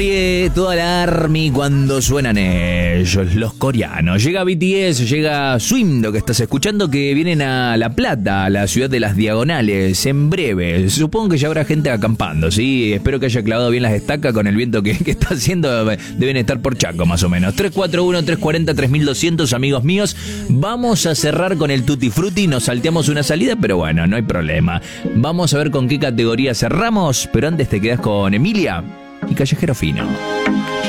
Toda la ARMY cuando suenan ellos, los coreanos. Llega BTS, llega Swim, lo que estás escuchando, que vienen a La Plata, a la ciudad de las Diagonales, en breve. Supongo que ya habrá gente acampando, ¿sí? Espero que haya clavado bien las estacas con el viento que está haciendo. Deben estar por Chaco, más o menos. 341-340-3200, amigos míos. Vamos a cerrar con el Tutti Frutti. Nos salteamos una salida, pero bueno, no hay problema. Vamos a ver con qué categoría cerramos, pero antes te quedás con Emilia y Callejero Fino.